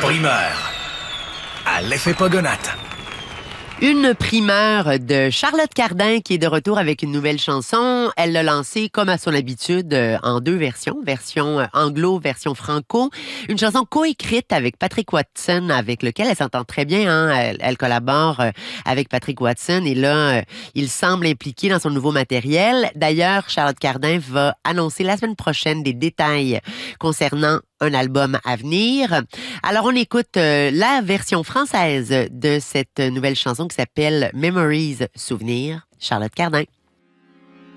Primeur à l'effet Pogonate. Une primeur de Charlotte Cardin qui est de retour avec une nouvelle chanson. Elle l'a lancée comme à son habitude en deux versions, version anglo, version franco. Une chanson coécrite avec Patrick Watson, avec lequel elle s'entend très bien. Elle collabore avec Patrick Watson et là, il semble impliqué dans son nouveau matériel. D'ailleurs, Charlotte Cardin va annoncer la semaine prochaine des détails concernant un album à venir. Alors, on écoute la version française de cette nouvelle chanson qui s'appelle Memories, Souvenirs, Charlotte Cardin.